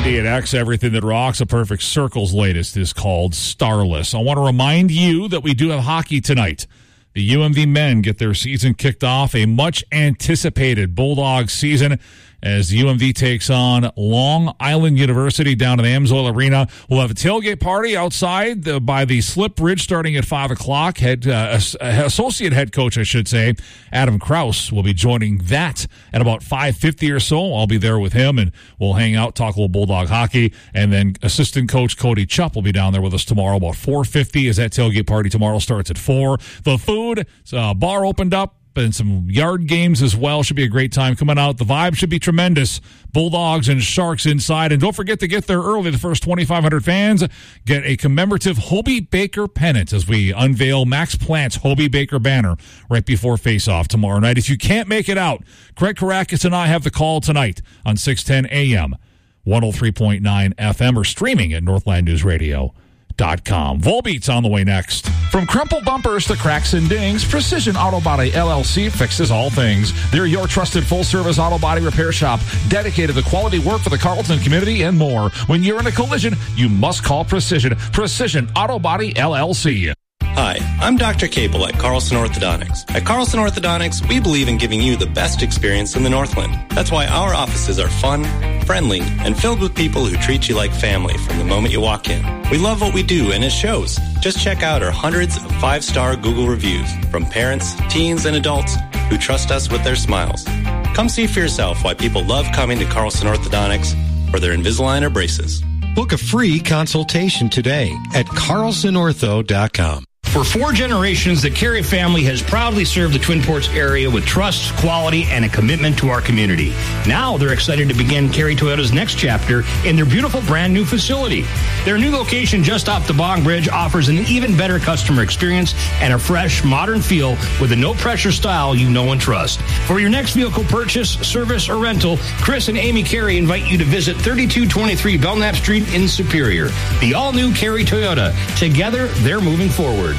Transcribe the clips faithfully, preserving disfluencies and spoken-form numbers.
ninety-eight X, everything that rocks. A Perfect Circle's latest is called Starless. I want to remind you that we do have hockey tonight. The U M V men get their season kicked off, a much-anticipated Bulldogs season, as the U M V takes on Long Island University down in the Amsoil Arena. We'll have a tailgate party outside the, by the Slip Ridge starting at five o'clock. Head, uh, associate head coach, I should say, Adam Krause, will be joining that at about five fifty or so. I'll be there with him, and we'll hang out, talk a little Bulldog hockey. And then assistant coach Cody Chupp will be down there with us tomorrow about four fifty, as that tailgate party tomorrow starts at four. The food, uh, bar opened up, and some yard games as well. Should be a great time coming out. The vibe should be tremendous. Bulldogs and Sharks inside. And don't forget to get there early. The first twenty-five hundred fans get a commemorative Hobey Baker pennant as we unveil Max Plant's Hobey Baker banner right before face-off tomorrow night. If you can't make it out, Craig Karakis and I have the call tonight on six ten A M, one oh three point nine F M, or streaming at northland news radio dot com. Volbeat's on the way next. From crumpled bumpers to cracks and dings, Precision Auto Body L L C fixes all things. They're your trusted full-service auto body repair shop, dedicated to quality work for the Carleton community and more. When you're in a collision, you must call Precision. Precision Auto Body L L C. Hi, I'm Doctor Cable at Carlson Orthodontics. At Carlson Orthodontics, we believe in giving you the best experience in the Northland. That's why our offices are fun, friendly, and filled with people who treat you like family from the moment you walk in. We love what we do, and it shows. Just check out our hundreds of five-star Google reviews from parents, teens, and adults who trust us with their smiles. Come see for yourself why people love coming to Carlson Orthodontics for their Invisalign or braces. Book a free consultation today at carlson ortho dot com. For four generations, the Carey family has proudly served the Twin Ports area with trust, quality, and a commitment to our community. Now they're excited to begin Carey Toyota's next chapter in their beautiful brand new facility. Their new location just off the Bong Bridge offers an even better customer experience and a fresh, modern feel with a no-pressure style you know and trust. For your next vehicle purchase, service, or rental, Chris and Amy Carey invite you to visit thirty-two twenty-three Belknap Street in Superior. The all-new Carey Toyota. Together, they're moving forward.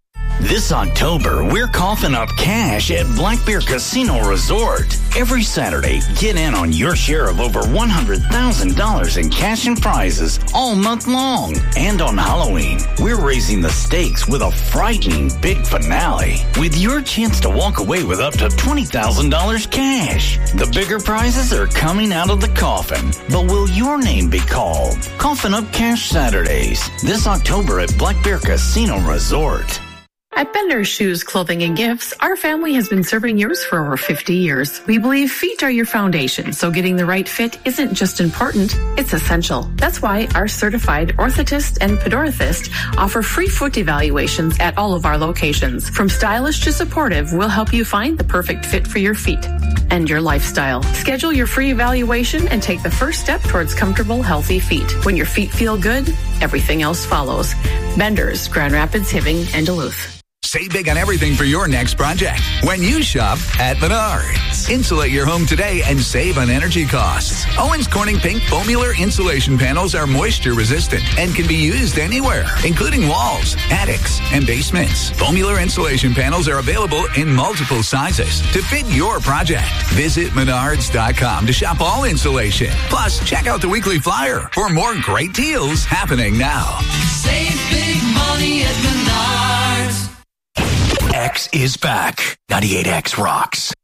This October, we're coughing up cash at Black Bear Casino Resort. Every Saturday, get in on your share of over one hundred thousand dollars in cash and prizes all month long. And on Halloween, we're raising the stakes with a frightening big finale, with your chance to walk away with up to twenty thousand dollars cash. The bigger prizes are coming out of the coffin, but will your name be called? Coffin Up Cash Saturdays, this October at Black Bear Casino Resort. At Bender's Shoes, Clothing, and Gifts, our family has been serving yours for over fifty years. We believe feet are your foundation, so getting the right fit isn't just important, it's essential. That's why our certified orthotist and podorthist offer free foot evaluations at all of our locations. From stylish to supportive, we'll help you find the perfect fit for your feet and your lifestyle. Schedule your free evaluation and take the first step towards comfortable, healthy feet. When your feet feel good, everything else follows. Bender's, Grand Rapids, Hibbing, and Duluth. Save big on everything for your next project when you shop at Menards. Insulate your home today and save on energy costs. Owens Corning Pink Foamular insulation panels are moisture resistant and can be used anywhere, including walls, attics, and basements. Foamular insulation panels are available in multiple sizes to fit your project. Visit menards dot com to shop all insulation. Plus, check out the weekly flyer for more great deals happening now. Save big money at Menards. X is back. ninety-eight X rocks.